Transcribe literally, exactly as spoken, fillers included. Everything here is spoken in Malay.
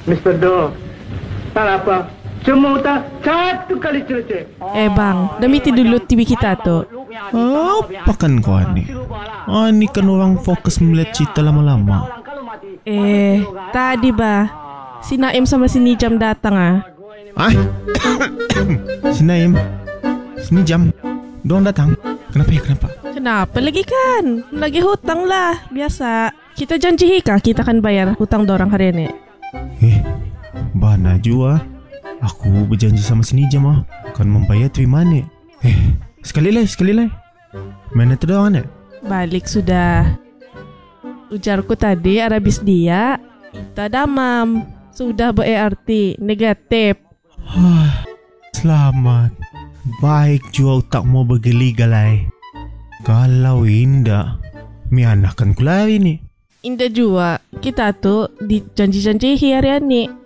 mister Do, tak apa. Cuma tak satu kali cerita. Eh bang, demi dulu T V kita tu. Apa kan kau ni? Ah, ni kan orang fokus melihat cerita lama-lama. Eh, tadi bah, si Naim sama si Nijam datang ah. Ah? Si Naim, si Nijam, dorang datang. Kenapa ya, kenapa? Kenapa lagi kan? Lagi hutang lah, biasa. Kita janji kah kita akan bayar hutang dorang hari ini. Eh, bana jua. Aku berjanji sama si Nijam ah, kan membayar tu mana? Eh, sekali lagi, sekali lagi. Mana tu dorang ni? Balik sudah. Ujarku tadi Arabis dia, kita damam. Sudah ber-E R T, negatif. Selamat. Baik jua otak mau bergeli-galai. Kalau indah, mianakan ku lari ni. Indah jua, kita tu dijanji-janji hari ini.